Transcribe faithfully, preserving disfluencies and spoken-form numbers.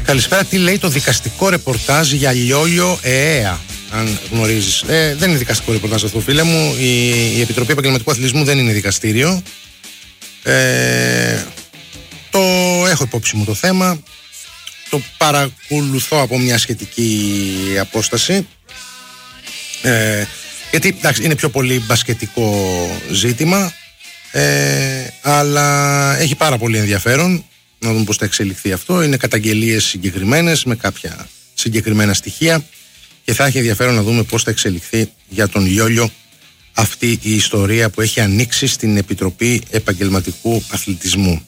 Καλησπέρα, τι λέει το δικαστικό ρεπορτάζ για Λιόλιο ΕΕΑ, αν γνωρίζεις? Ε, δεν είναι δικαστικό ρεπορτάζ αυτό, φίλε μου. Η, η Επιτροπή Επαγγελματικού Αθλητισμού δεν είναι δικαστήριο. Ε, το έχω υπόψη μου το θέμα. Το παρακολουθώ από μια σχετική απόσταση. Ε, γιατί εντάξει, είναι πιο πολύ μπασκετικό ζήτημα. Ε, αλλά έχει πάρα πολύ ενδιαφέρον να δούμε πώς θα εξελιχθεί αυτό. Είναι καταγγελίες συγκεκριμένες με κάποια συγκεκριμένα στοιχεία και θα έχει ενδιαφέρον να δούμε πώς θα εξελιχθεί για τον Λιόλιο αυτή η ιστορία που έχει ανοίξει στην Επιτροπή Επαγγελματικού Αθλητισμού.